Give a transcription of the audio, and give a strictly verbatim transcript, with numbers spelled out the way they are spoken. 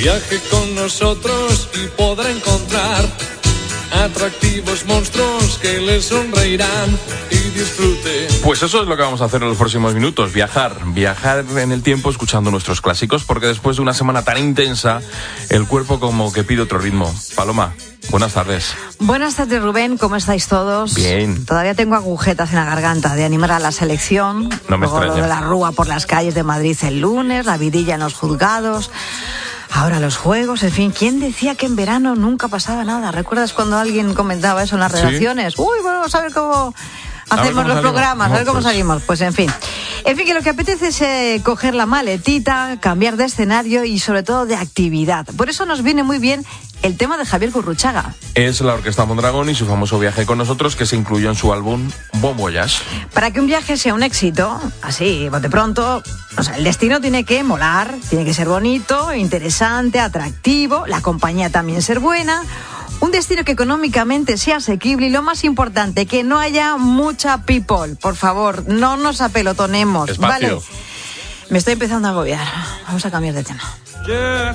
Viaje con nosotros y podrá encontrar atractivos monstruos que le sonreirán y disfrute. Pues eso es lo que vamos a hacer en los próximos minutos, viajar, viajar en el tiempo escuchando nuestros clásicos, porque después de una semana tan intensa, el cuerpo como que pide otro ritmo. Paloma, buenas tardes. Buenas tardes, Rubén, ¿cómo estáis todos? Bien. Todavía tengo agujetas en la garganta de animar a la selección. No me Luego extraña. lo de la rúa por las calles de Madrid el lunes, la vidilla en los juzgados. Ahora los juegos, en fin, ¿quién decía que en verano nunca pasaba nada? ¿Recuerdas cuando alguien comentaba eso en las redacciones? Sí. Uy, bueno, vamos a ver cómo hacemos los programas, a ver cómo salimos. Pues en fin. En fin, que lo que apetece es eh, coger la maletita, cambiar de escenario y sobre todo de actividad. Por eso nos viene muy bien el tema de Javier Gurruchaga. Es la Orquesta Mondragón y su famoso Viaje con nosotros, que se incluyó en su álbum Bon Voyage. Para que un viaje sea un éxito, así, de pronto, o sea, el destino tiene que molar, tiene que ser bonito, interesante, atractivo, la compañía también ser buena, un destino que económicamente sea asequible y lo más importante, que no haya mucha people. Por favor, no nos apelotonemos. Espacio. Vale. Me estoy empezando a agobiar. Vamos a cambiar de tema. Yeah.